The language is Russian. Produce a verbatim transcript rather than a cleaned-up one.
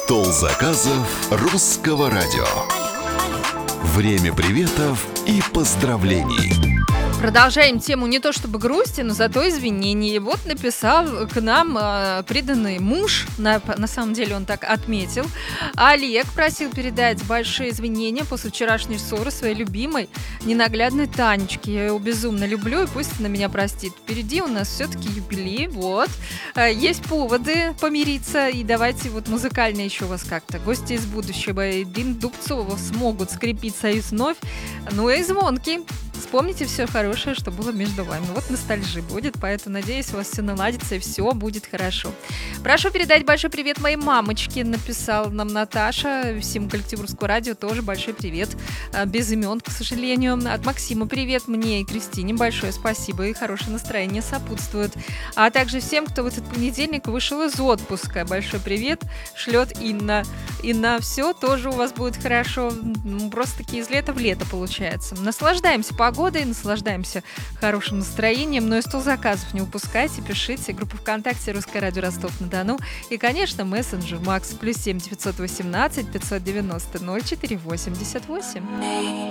Стол заказов Русского радио. Время приветов и поздравлений. Продолжаем тему не то чтобы грусти, но зато извинений. Вот написал к нам э, преданный муж, на, на самом деле он так отметил. Олег просил передать большие извинения после вчерашней ссоры своей любимой, ненаглядной Танечке. Я ее безумно люблю, и пусть она меня простит. Впереди у нас все-таки юбилей, вот. Э, есть поводы помириться, и давайте вот музыкально еще вас как-то. Гости из будущего и Дин Дубцова смогут скрепить союз вновь. Ну и звонки. Вспомните все хорошее, что было между вами. Вот ностальжи будет, поэтому, надеюсь, у вас все наладится и все будет хорошо. Прошу передать большой привет моей мамочке, написал нам Наташа. Всему коллективу Русского радио тоже большой привет. Без имен, к сожалению. От Максима привет мне и Кристине большое спасибо, и хорошее настроение сопутствует. А также всем, кто в этот понедельник вышел из отпуска. Большой привет шлет Инна. Инна, все тоже у вас будет хорошо. Просто-таки из лета в лето получается. Наслаждаемся погодой, наслаждаемся хорошим настроением. Но и стол заказов не упускайте, пишите. Группа ВКонтакте Русское радио Ростов-на-Дону. И, конечно, мессенджер Макс плюс семь девятьсот восемнадцать пятьсот девяносто ноль четыре восемьдесят восемь.